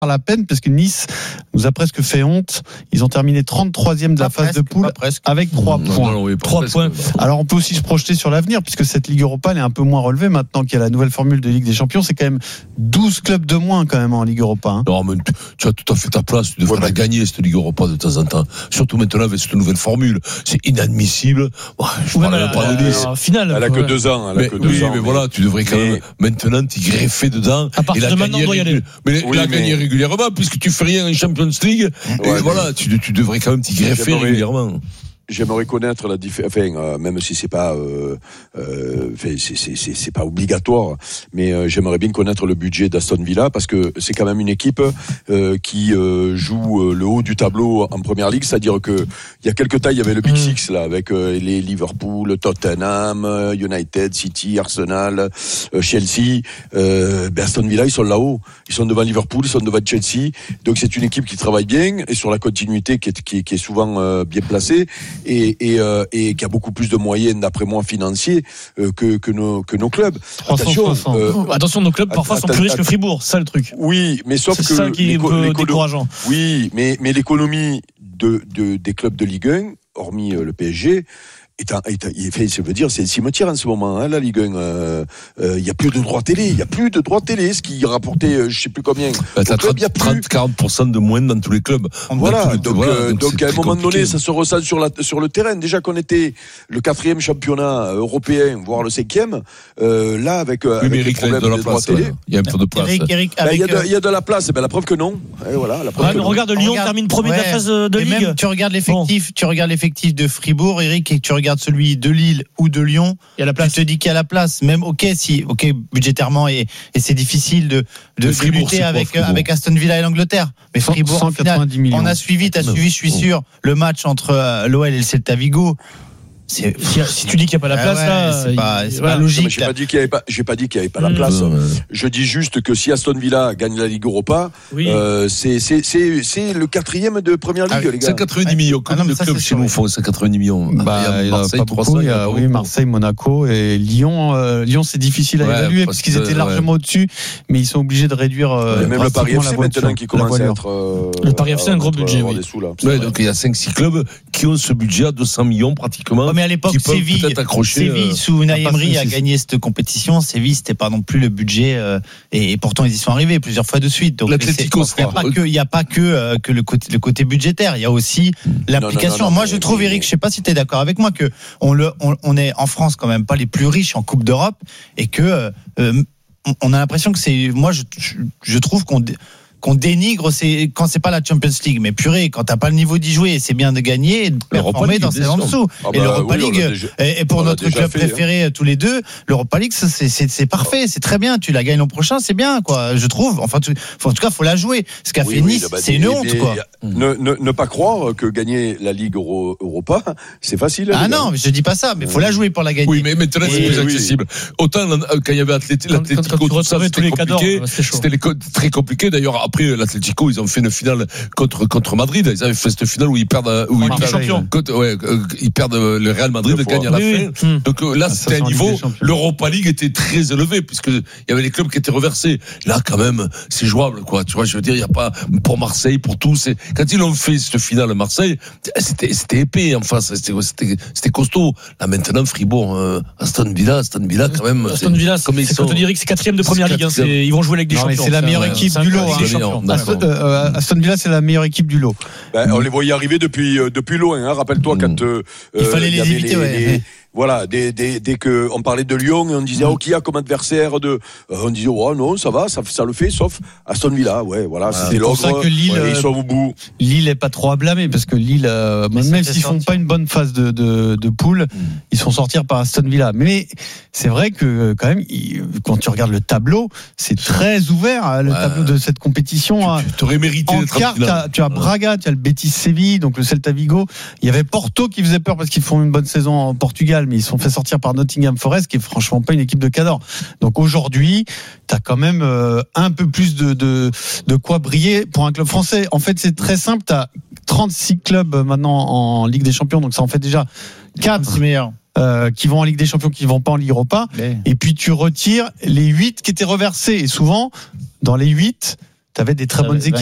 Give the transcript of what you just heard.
la peine parce que Nice nous a presque fait honte. Ils ont terminé 33e de la phase de poule avec 3 points. Non, oui, 3 presque. points. Alors on peut aussi se projeter sur l'avenir puisque cette Ligue Europa elle est un peu moins relevée maintenant qu'il y a la nouvelle formule de Ligue des Champions. C'est quand même 12 clubs de moins quand même en Ligue Europa. Hein. Non, mais tu as tout à fait ta place. Tu devrais la gagner cette Ligue Europa de temps en temps. Surtout maintenant avec cette nouvelle formule. C'est inadmissible. Je parle même pas de Nice. Finale. Elle a que 2 ans. Mais voilà, tu devrais quand même maintenant t'y greffer dedans. À partir de maintenant, on doit y aller. Mais la gagner régulièrement, puisque tu fais rien en Champions League. Et voilà, tu devrais quand même t'y greffer régulièrement. J'aimerais connaître la différence, même si c'est pas, c'est pas obligatoire, mais j'aimerais bien connaître le budget d'Aston Villa parce que c'est quand même une équipe qui joue le haut du tableau en Première Ligue, c'est-à-dire que il y a quelques temps il y avait le Big Six là avec les Liverpool, Tottenham, United, City, Arsenal, Chelsea. Aston Villa ils sont là-haut, ils sont devant Liverpool, ils sont devant Chelsea, donc c'est une équipe qui travaille bien et sur la continuité qui est souvent bien placée. Et qui a beaucoup plus de moyens d'après moi financiers que nos clubs. Attention, nos clubs parfois sont plus riches que Fribourg, ça le truc. Oui, mais sauf c'est que ça qui est un peu décourageant. Oui, mais l'économie des clubs de Ligue 1, hormis le PSG. Je veux dire, c'est le cimetière en ce moment, hein, la Ligue 1. Il y a plus de droits télé. Il y a plus de droits télé, ce qui rapportait, je sais plus combien. T'as 30-40% de moins dans tous les clubs. Voilà. Donc à un moment donné, ça se ressent sur le terrain. Déjà qu'on était le 4e championnat européen, voire le 5e, là avec les problèmes de droits télé. Il y a un peu de place. Il y a de la place. La preuve que non. Et voilà. La preuve que non. Regarde, Lyon termine premier de la phase de Ligue. Même, tu regardes l'effectif de Fribourg, Eric, et tu regardes celui de Lille ou de Lyon, il y a la place. Tu te dis qu'il y a la place. Même budgétairement et c'est difficile de lutter avec Aston Villa et l'Angleterre. Mais Fribourg, 190 millions. On a suivi, je suis sûr, le match entre l'OL et le Celta Vigo. Si tu dis qu'il n'y a pas la place, c'est pas logique. J'ai pas dit qu'il n'y avait pas la place. Je dis juste que si Aston Villa gagne la Ligue Europa, c'est le 4e de Première Ligue, les gars. C'est 90 millions. Combien de clubs chez nous font 90 millions? Il y a Marseille, 300. Oui, Marseille, Monaco et Lyon. Lyon, c'est difficile à évaluer parce qu'ils étaient largement au-dessus, mais ils sont obligés de réduire. Même le Paris FC maintenant qui commence à être. Le Paris FC a un gros budget. Donc il y a 5-6 clubs qui ont ce budget à 200 millions pratiquement. Mais à l'époque, Séville sous Unai Emery a gagné cette compétition. Séville, c'était pas non plus le budget, et pourtant ils y sont arrivés plusieurs fois de suite. Donc l'Atlético, il n'y a pas que le côté budgétaire. Il y a aussi l'application. Moi, je trouve, Eric, je sais pas si tu es d'accord avec moi, que on est en France quand même pas les plus riches en Coupe d'Europe et que on a l'impression que moi, je trouve qu'on dénigre quand c'est pas la Champions League, mais purée, quand t'as pas le niveau d'y jouer, c'est bien de gagner et de performer dans ces en dessous. Et l'Europa League, et pour notre club préféré tous les deux, l'Europa League, c'est parfait, c'est très bien. Tu la gagnes l'an prochain, c'est bien, quoi. Je trouve. Enfin, en tout cas, faut la jouer. Ce qu'a fait Nice, c'est une honte, quoi. Ne pas croire que gagner la Ligue Europa, c'est facile. Ah non, je dis pas ça, mais faut la jouer pour la gagner. Oui, mais maintenant c'est plus accessible. Autant quand il y avait l'Atlético, tout ça, c'était compliqué. C'était très compliqué. D'ailleurs, après l'Atlético, ils ont fait une finale contre Madrid. Ils avaient fait cette finale où ils perdent ils perdent le Real Madrid, gagne à la fin. Donc là, c'était un niveau. L'Europa League était très élevé puisque il y avait les clubs qui étaient reversés. Là, quand même, c'est jouable, quoi. Tu vois, je veux dire, il y a pas pour Marseille, pour tous. Quand ils ont fait cette finale à Marseille, c'était épais en face. C'était costaud. Là, maintenant, Fribourg, Aston Villa, quand même. Aston Villa, comme ils sont. Quand on dirait que c'est 4e de Première Ligue, ils vont jouer avec des champions. C'est la meilleure équipe du lot. Aston Villa, c'est la meilleure équipe du lot. On les voyait arriver depuis loin. Hein. Rappelle-toi quand il fallait les éviter. Voilà, dès que on parlait de Lyon, on disait qui a comme adversaire on disait non, ça va, ça le fait, sauf Aston Villa, voilà, c'était l'ogre. C'est pour ça que Lille, ils sont au bout. Lille est pas trop à blâmer parce que Lille, même s'ils font pas une bonne phase de poule, ils sont sortis par Aston Villa. Mais c'est vrai que quand même, quand tu regardes le tableau, c'est très ouvert, le tableau de cette compétition. Tu aurais mérité d'être en quart. Tu as Braga, tu as le Betis Séville, donc le Celta Vigo. Il y avait Porto qui faisait peur parce qu'ils font une bonne saison en Portugal, mais ils sont fait sortir par Nottingham Forest, qui est franchement pas une équipe de cadors. Donc aujourd'hui, tu as quand même un peu plus de quoi briller pour un club français. En fait, c'est très simple. Tu as 36 clubs maintenant en Ligue des Champions, donc ça en fait déjà 4 qui vont en Ligue des Champions, qui vont pas en Ligue Europa. Et puis tu retires les 8 qui étaient reversés. Et souvent, dans les 8, Tu avais des très bonnes équipes.